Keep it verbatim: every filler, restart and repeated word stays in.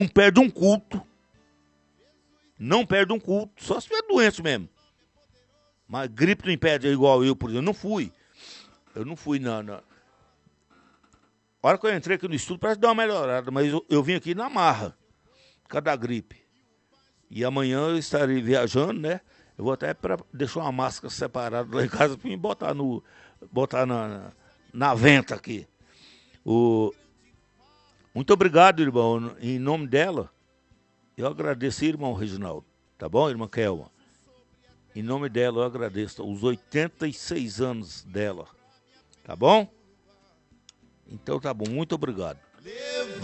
Não perde um culto. Não perde um culto. Só se tiver doença mesmo. Mas gripe não impede, igual eu, por exemplo. Eu não fui. Eu não fui na... na... A hora que eu entrei aqui no estúdio, parece dar uma melhorada. Mas eu, eu vim aqui na marra. Por causa da gripe. E amanhã eu estarei viajando, né? Eu vou até pra deixar uma máscara separada lá em casa para me botar, no, botar na, na, na venta aqui. O... Muito obrigado, irmão. Em nome dela, eu agradeço, irmão Reginaldo. Tá bom, irmã Kelma? Em nome dela, eu agradeço os oitenta e seis anos dela. Tá bom? Então tá bom, muito obrigado.